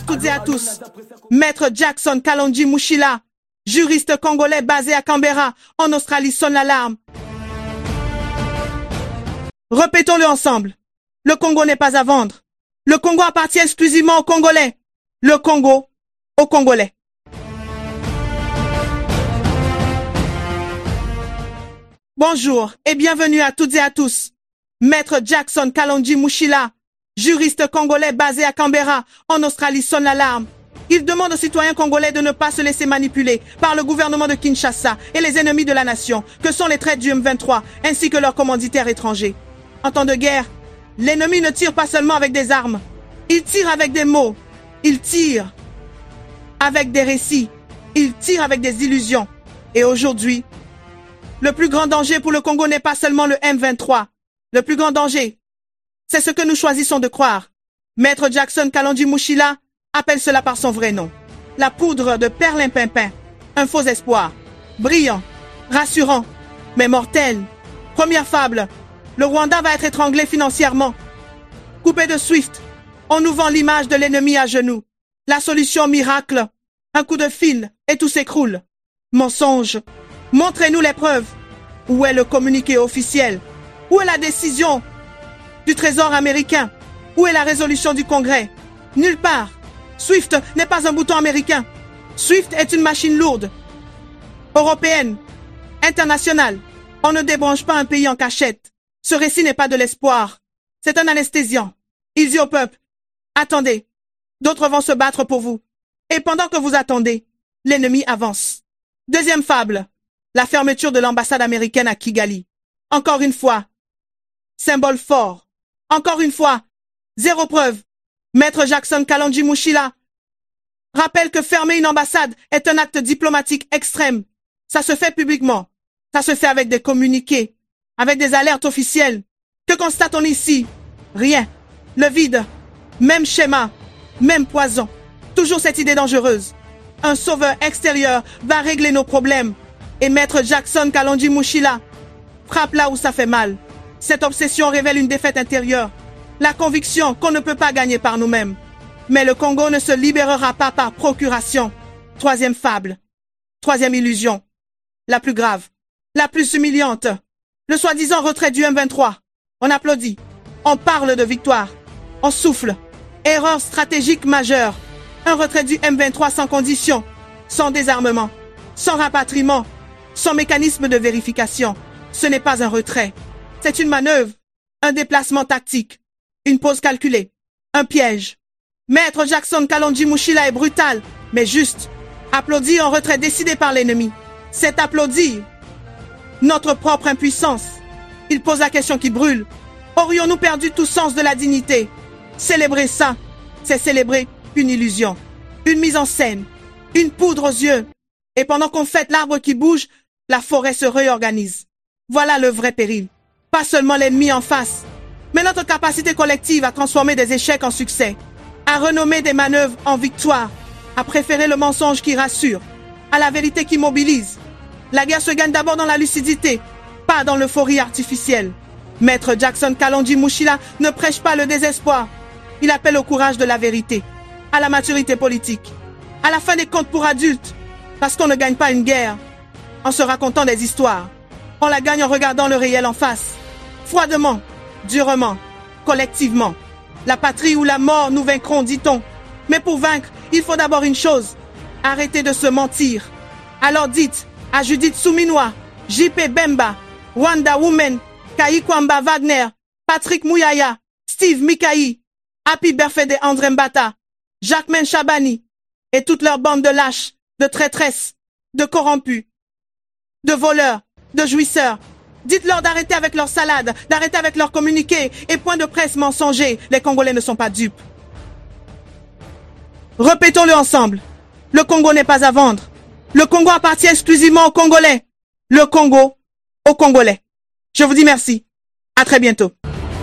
toutes et à tous. Maître Jackson Kalonji Mushila, juriste congolais basé à Canberra, en Australie, sonne l'alarme. Répétons-le ensemble. Le Congo n'est pas à vendre. Le Congo appartient exclusivement aux Congolais. Le Congo aux Congolais. Bonjour et bienvenue à toutes et à tous. Maître Jackson Kalonji Mushila, juriste congolais basé à Canberra, en Australie, sonne l'alarme. Il demande aux citoyens congolais de ne pas se laisser manipuler par le gouvernement de Kinshasa et les ennemis de la nation, que sont les traîtres du M23, ainsi que leurs commanditaires étrangers. En temps de guerre, l'ennemi ne tire pas seulement avec des armes. Il tire avec des mots. Il tire avec des récits. Il tire avec des illusions. Et aujourd'hui, le plus grand danger pour le Congo n'est pas seulement le M23. Le plus grand danger, c'est ce que nous choisissons de croire. Maître Jackson Kalonji Mushila appelle cela par son vrai nom. La poudre de perlimpinpin. Un faux espoir. Brillant, rassurant, mais mortel. Première fable. Le Rwanda va être étranglé financièrement. Coupé de SWIFT, on nous vend l'image de l'ennemi à genoux. La solution miracle. Un coup de fil et tout s'écroule. Mensonge. Montrez-nous les preuves. Où est le communiqué officiel? Où est la décision du Trésor américain? Où est la résolution du Congrès? Nulle part. SWIFT n'est pas un bouton américain. SWIFT est une machine lourde. Européenne. Internationale. On ne débranche pas un pays en cachette. Ce récit n'est pas de l'espoir. C'est un anesthésiant. Il dit au peuple, attendez. D'autres vont se battre pour vous. Et pendant que vous attendez, l'ennemi avance. Deuxième fable. La fermeture de l'ambassade américaine à Kigali. Encore une fois. Symbole fort. Encore une fois. Zéro preuve. Maître Jackson Kalonji Mushila rappelle que fermer une ambassade est un acte diplomatique extrême. Ça se fait publiquement. Ça se fait avec des communiqués, avec des alertes officielles. Que constate-t-on ici? Rien. Le vide. Même schéma. Même poison. Toujours cette idée dangereuse. Un sauveur extérieur va régler nos problèmes. Et Maître Jackson Kalonji Mushila frappe là où ça fait mal. Cette obsession révèle une défaite intérieure. La conviction qu'on ne peut pas gagner par nous-mêmes. Mais le Congo ne se libérera pas par procuration. Troisième fable. Troisième illusion. La plus grave. La plus humiliante. Le soi-disant retrait du M23. On applaudit. On parle de victoire. On souffle. Erreur stratégique majeure. Un retrait du M23 sans condition. Sans désarmement. Sans rapatriement. Sans mécanisme de vérification. Ce n'est pas un retrait. C'est une manœuvre. Un déplacement tactique. Une pause calculée. Un piège. Maître Jackson Kalonji Mushila est brutal, mais juste. Applaudir un retrait décidé par l'ennemi. C'est applaudir notre propre impuissance. Il pose la question qui brûle. Aurions-nous perdu tout sens de la dignité? Célébrer ça, c'est célébrer une illusion. Une mise en scène. Une poudre aux yeux. Et pendant qu'on fête l'arbre qui bouge, la forêt se réorganise. Voilà le vrai péril. Pas seulement l'ennemi en face, mais notre capacité collective à transformer des échecs en succès, à renommer des manœuvres en victoire, à préférer le mensonge qui rassure, à la vérité qui mobilise. La guerre se gagne d'abord dans la lucidité, pas dans l'euphorie artificielle. Maître Jackson Kalonji Mushila ne prêche pas le désespoir. Il appelle au courage de la vérité, à la maturité politique, à la fin des comptes pour adultes, parce qu'on ne gagne pas une guerre en se racontant des histoires. On la gagne en regardant le réel en face, froidement, durement, collectivement. La patrie ou la mort nous vaincront, dit-on. Mais pour vaincre, il faut d'abord une chose. Arrêtez de se mentir. Alors dites à Judith Souminois, J.P. Bemba, Wanda Women, Kwamba Wagner, Patrick Mouyaya, Steve Mikaï, Happy Birthday André Mbata, Jacquemin Chabani et toute leur bande de lâches, de traîtresses, de corrompus, de voleurs, de jouisseurs. Dites-leur d'arrêter avec leur salade, d'arrêter avec leurs communiqués et points de presse mensongers. Les Congolais ne sont pas dupes. Répétons-le ensemble. Le Congo n'est pas à vendre. Le Congo appartient exclusivement aux Congolais. Le Congo aux Congolais. Je vous dis merci. À très bientôt.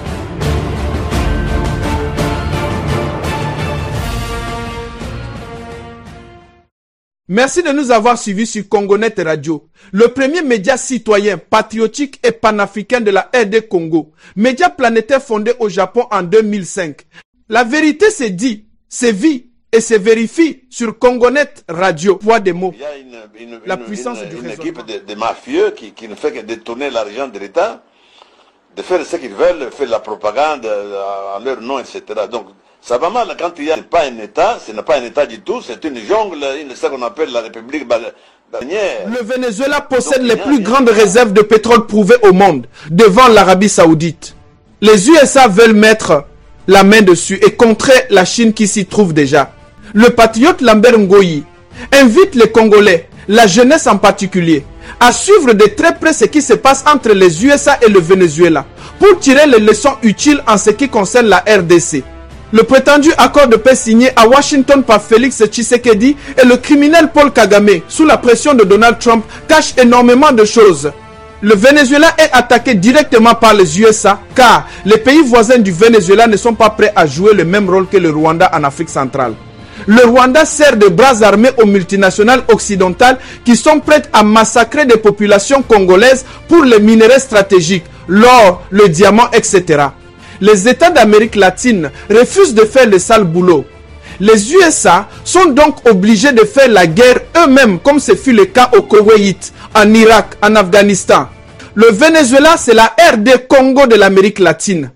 Merci de nous avoir suivis sur Congonet Radio, le premier média citoyen, patriotique et panafricain de la RD Congo, média planétaire fondé au Japon en 2005. La vérité c'est dit, c'est vie Et se vérifie sur Congonet Radio. Poids des mots. Il y a La puissance du une raisonnement. équipe de mafieux qui ne fait que détourner l'argent de l'État, de faire ce qu'ils veulent, faire la propagande en leur nom, etc. Donc, ça va mal quand il n'y a pas un État, ce n'est pas un État du tout, c'est une jungle, ce qu'on appelle la République bananière. Le Venezuela possède les plus grandes réserves de pétrole prouvées au monde, devant l'Arabie Saoudite. Les USA veulent mettre la main dessus et contrer la Chine qui s'y trouve déjà. Le patriote Lambert Ngoyi invite les Congolais, la jeunesse en particulier, à suivre de très près ce qui se passe entre les USA et le Venezuela pour tirer les leçons utiles en ce qui concerne la RDC. Le prétendu accord de paix signé à Washington par Félix Tshisekedi et le criminel Paul Kagame, sous la pression de Donald Trump, cache énormément de choses. Le Venezuela est attaqué directement par les USA car les pays voisins du Venezuela ne sont pas prêts à jouer le même rôle que le Rwanda en Afrique centrale. Le Rwanda sert de bras armés aux multinationales occidentales qui sont prêtes à massacrer des populations congolaises pour les minerais stratégiques, l'or, le diamant, etc. Les États d'Amérique latine refusent de faire le sale boulot. Les USA sont donc obligés de faire la guerre eux-mêmes comme ce fut le cas au Koweït, en Irak, en Afghanistan. Le Venezuela, c'est la RD Congo de l'Amérique latine.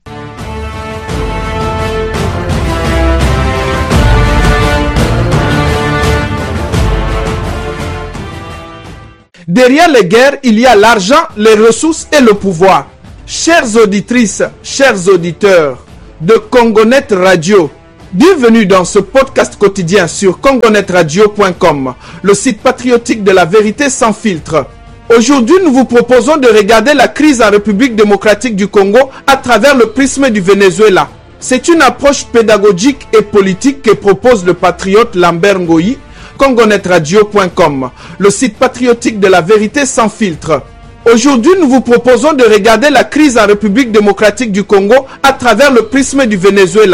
Derrière les guerres, il y a l'argent, les ressources et le pouvoir. Chères auditrices, chers auditeurs de Congonet Radio, bienvenue dans ce podcast quotidien sur congonetradio.com, le site patriotique de la vérité sans filtre. Aujourd'hui, nous vous proposons de regarder la crise en République démocratique du Congo à travers le prisme du Venezuela. C'est une approche pédagogique et politique que propose le patriote Lambert Ngoyi, congonetradio.com, le site patriotique de la vérité sans filtre. Aujourd'hui, nous vous proposons de regarder la crise en République démocratique du Congo à travers le prisme du Venezuela.